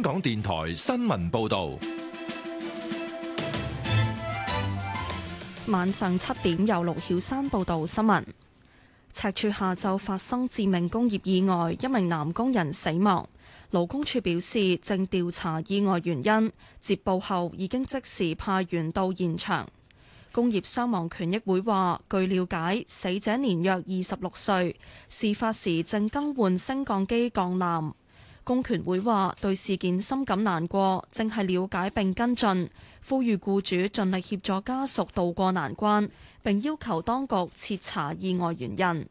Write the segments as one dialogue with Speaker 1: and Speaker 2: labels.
Speaker 1: 港電台新聞報道。
Speaker 2: 晚上7點，由盧曉珊報道新聞。赤柱下晝發生致命工業意外，一名男工人死亡。勞工處表示正調查意外原因，接報後已經即時派員到現場。工業傷亡權益會話，據了解，死者年約26歲，事發時正更換升降機鋼纜。工權會話對事件深感難過，正係了解並跟進，呼籲僱主盡力協助家屬渡過難關，並要求當局徹查意外原因。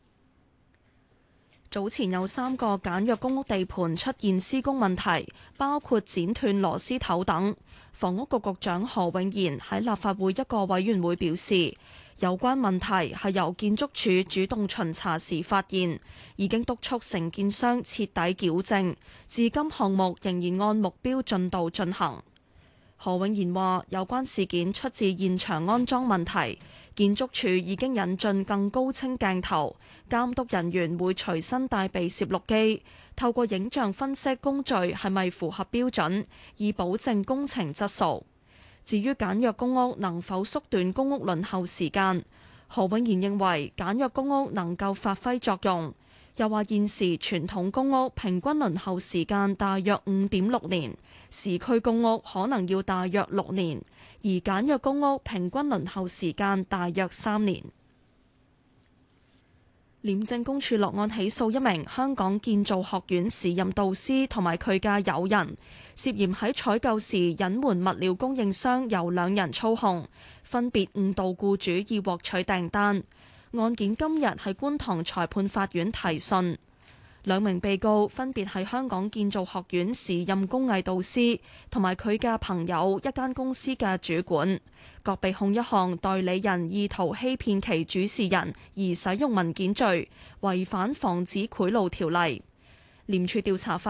Speaker 2: 早前有3個簡約公屋地盤出現施工問題，包括剪斷螺絲頭等。房屋局局長何永賢喺立法會一個委員會表示，有關問題係由建築署主動巡查時發現，已經督促承建商徹底矯正，至今項目仍然按目標進度進行。何永賢話，有關事件出自現場安裝問題，建築署已經引進更高清鏡頭，監督人員會隨身帶備攝錄機，透過影像分析工序係咪符合標準，以保證工程質素。至於簡約公屋能否縮短公屋輪候時間，何永賢認為簡約公屋能夠發揮作用。又話現時傳統公屋平均輪候時間大約5.6年，市區公屋可能要大約6年，而簡約公屋平均輪候時間大約3年。廉政公署落案起訴一名香港建造學院時任導師同埋佢嘅友人，涉嫌喺採購時隱瞞物料供應商由2人操控，分別誤導僱主以獲取訂單。案件今日喺觀塘裁判法院提訊，2名被告分別係香港建造學院時任工藝導師同埋佢嘅朋友一間公司嘅主管，各被控一項代理人意圖欺騙其主事人而使用文件罪，違反防止賄賂條例。廉署調查發